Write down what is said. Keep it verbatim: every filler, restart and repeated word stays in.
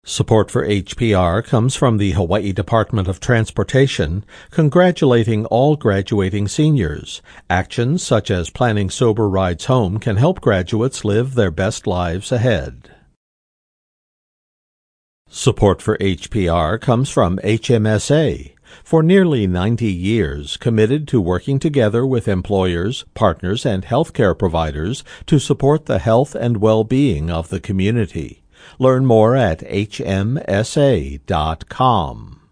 Support for H P R comes from the Hawaii Department of Transportation, congratulating all graduating seniors. Actions such as planning sober rides home can help graduates live their best lives ahead. Support for H P R comes from H M S A. For nearly ninety years, committed to working together with employers, partners, and healthcare providers to support the health and well-being of the community. Learn more at H M S A dot com.